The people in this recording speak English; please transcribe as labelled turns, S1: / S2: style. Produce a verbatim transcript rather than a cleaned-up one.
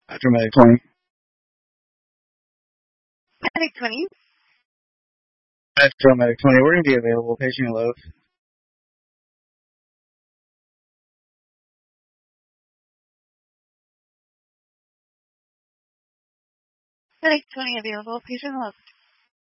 S1: After Medic twenty.
S2: Medic twenty.
S1: After Medic twenty, we're going to be available. Patient in load.
S2: Medic twenty available. Patient in load.